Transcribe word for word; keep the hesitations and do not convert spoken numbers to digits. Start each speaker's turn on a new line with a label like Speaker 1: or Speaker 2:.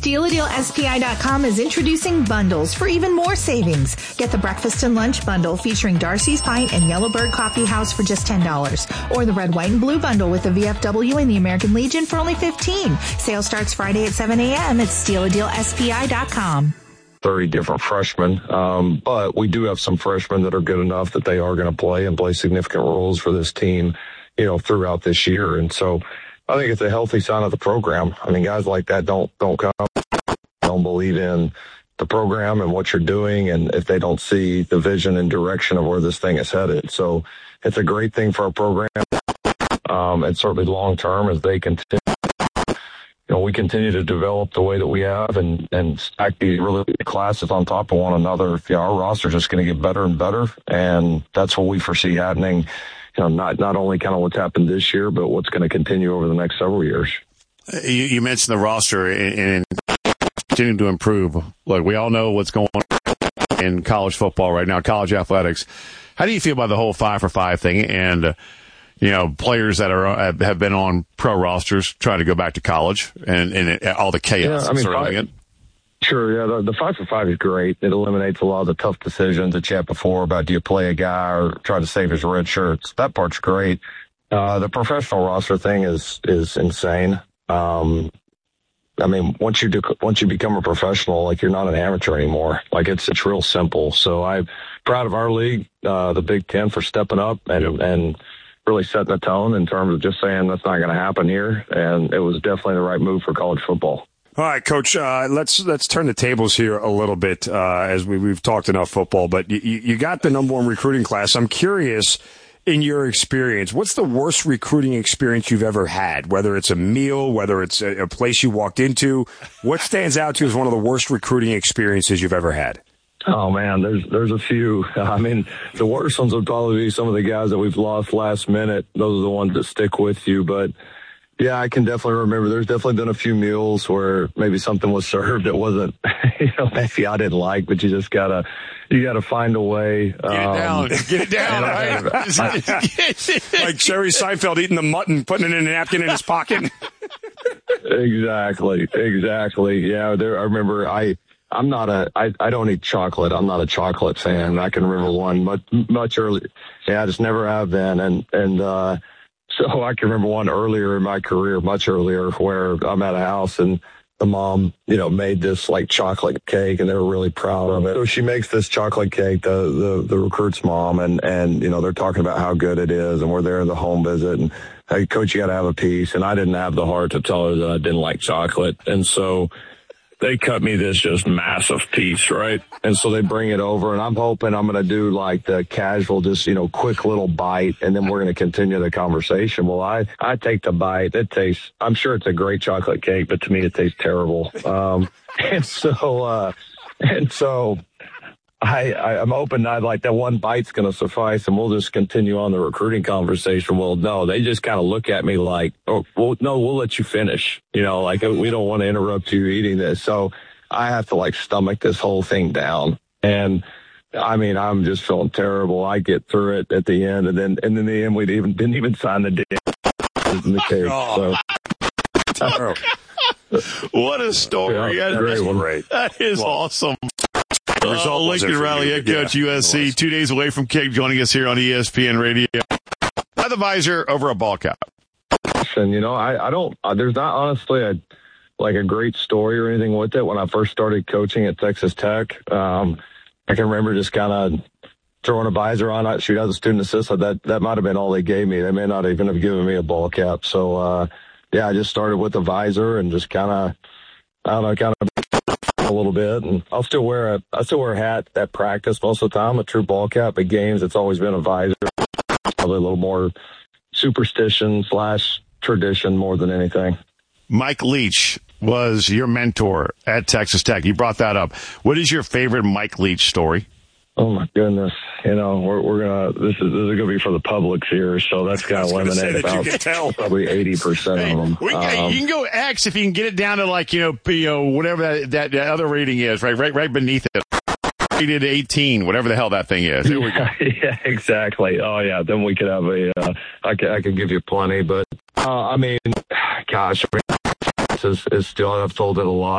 Speaker 1: Steal A Deal S P I dot com is introducing bundles for even more savings. Get the breakfast and lunch bundle featuring Darcy's Pint and Yellowbird Coffee House for just ten dollars. Or the red, white, and blue bundle with the V F W and the American Legion for only fifteen dollars. Sale starts Friday at seven a.m. at Steal A Deal S P I dot com.
Speaker 2: thirty different freshmen, um, but we do have some freshmen that are good enough that they are going to play and play significant roles for this team, you know, throughout this year. And so I think it's a healthy sign of the program. I mean, guys like that don't don't come, don't believe in the program and what you're doing, and if they don't see the vision and direction of where this thing is headed. So it's a great thing for our program, um, and certainly long term as they continue. You know, we continue to develop the way that we have and, and stack these really good classes on top of one another. You know, our roster is just going to get better and better, and that's what we foresee happening. You know, not not only kind of what's happened this year, but what's going to continue over the next several years.
Speaker 3: You, you mentioned the roster and, and continuing to improve. Look, we all know what's going on in college football right now, college athletics. How do you feel about the whole five for five thing and, uh, you know, players that are have been on pro rosters trying to go back to college and, and all the chaos
Speaker 2: yeah, I mean,
Speaker 3: surrounding it?
Speaker 2: Sure, yeah, the, the five for five is great. It eliminates a lot of the tough decisions that you had before about do you play a guy or try to save his red shirts. That part's great. Uh, the professional roster thing is is insane. Um, I mean, once you do, once you become a professional, like you're not an amateur anymore. Like it's it's real simple. So I'm proud of our league, uh, the Big Ten, for stepping up and yep. and really setting the tone in terms of just saying that's not going to happen here. And it was definitely the right move for college football.
Speaker 4: All right, Coach, uh, let's let's turn the tables here a little bit uh, as we, we've talked enough football, but you, you got the number one recruiting class. I'm curious, in your experience, what's the worst recruiting experience you've ever had, whether it's a meal, whether it's a, a place you walked into? What stands out to you as one of the worst recruiting experiences you've ever had?
Speaker 2: Oh, man, there's there's a few. I mean, the worst ones would probably be some of the guys that we've lost last minute. Those are the ones that stick with you, but yeah, I can definitely remember. There's definitely been a few meals where maybe something was served that wasn't, you know, maybe I didn't like, but you just gotta, you gotta find a way.
Speaker 3: Get it down, um, get it down, right?
Speaker 4: Like Jerry Seinfeld eating the mutton, putting it in a napkin in his pocket.
Speaker 2: Exactly, exactly. Yeah, there. I remember. I, I'm not a. I, I don't eat chocolate. I'm not a chocolate fan. I can remember one much much earlier. Yeah, I just never have been, and and. uh So I can remember one earlier in my career, much earlier, where I'm at a house and the mom, you know, made this like chocolate cake and they were really proud of it. So she makes this chocolate cake, the, the, the recruit's mom, and, and, you know, they're talking about how good it is and we're there at the home visit and, hey, Coach, you got to have a piece. And I didn't have the heart to tell her that I didn't like chocolate. And so they cut me this just massive piece, right? And so they bring it over, and I'm hoping I'm going to do like the casual, just, you know, quick little bite, and then we're going to continue the conversation. Well, I, I take the bite. It tastes, I'm sure it's a great chocolate cake, but to me it tastes terrible. Um, and so, uh, and so I, I, I'm hoping that like that one bite's going to suffice and we'll just continue on the recruiting conversation. Well, no, they just kind of look at me like, oh, well, no, we'll let you finish. You know, like we don't want to interrupt you eating this. So I have to like stomach this whole thing down. And I mean, I'm just feeling terrible. I get through it at the end, and then, and in the end, we even didn't even sign the deal in the case.
Speaker 3: Oh. So. What a story.
Speaker 2: Yeah,
Speaker 3: that,
Speaker 2: great one.
Speaker 3: That is well, awesome.
Speaker 4: Uh,
Speaker 3: Lincoln Riley, head coach, yeah, U S C, two days away from kick, joining us here on E S P N Radio. By the visor over a ball cap.
Speaker 2: And, you know, I, I don't, uh, there's not honestly a, like a great story or anything with it. When I first started coaching at Texas Tech, um, I can remember just kind of throwing a visor on, I shoot out the student assistant. That, that might have been all they gave me. They may not even have given me a ball cap. So, uh, yeah, I just started with a visor and just kind of, I don't know, kind of a little bit. And I'll still wear a, I still wear a hat at practice most of the time, a true ball cap. At games, it's always been a visor. Probably a little more superstition slash tradition more than anything. Mike
Speaker 3: Leach was your mentor at Texas Tech. You brought that up. What is your favorite Mike Leach story?
Speaker 2: Oh my goodness! You know, we're we're gonna this is this is gonna be for the public here, so that's gonna eliminate about probably eighty percent
Speaker 3: hey,
Speaker 2: of them.
Speaker 3: We, um, you can go X if you can get it down to like you know, you know whatever that, that that other rating is, right, right, right beneath it. Rated eighteen, whatever the hell that thing is. Here we go.
Speaker 2: Yeah, exactly. Oh yeah, then we could have a. Uh, I could I could give you plenty, but uh, I mean, gosh, it's, it's still I've told it a lot.